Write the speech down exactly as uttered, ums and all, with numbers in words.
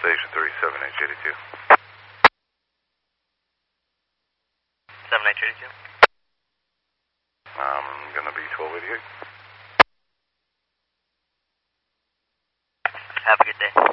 Station three, seven H eighty-two. seven H eighty-two. I'm going to be twelve eighty-eight. Have a good day.